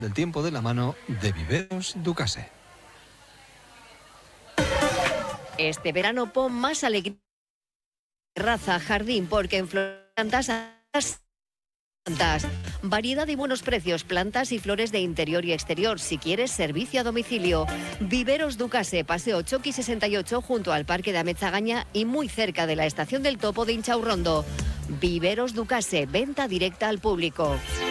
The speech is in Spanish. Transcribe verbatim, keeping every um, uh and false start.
del tiempo de la mano de Viveros Ducase. Este verano pon más alegría. Terraza, jardín, porque en plantas, plantas, variedad y buenos precios, plantas y flores de interior y exterior. Si quieres, servicio a domicilio. Viveros Ducase, Paseo Choqui sesenta y ocho, junto al Parque de Amezagaña y muy cerca de la Estación del Topo de Inchaurrondo. Viveros Ducase, venta directa al público.